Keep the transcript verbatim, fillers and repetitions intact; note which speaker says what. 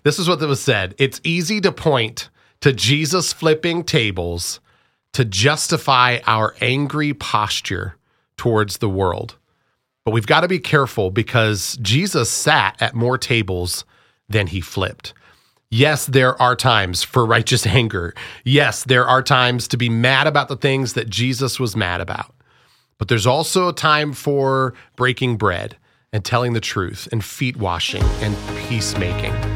Speaker 1: This is what was said. It's easy to point to Jesus flipping tables to justify our angry posture towards the world. But we've got to be careful because Jesus sat at more tables than he flipped. Yes, there are times for righteous anger. Yes, there are times to be mad about the things that Jesus was mad about. But there's also a time for breaking bread and telling the truth and feet washing and peacemaking.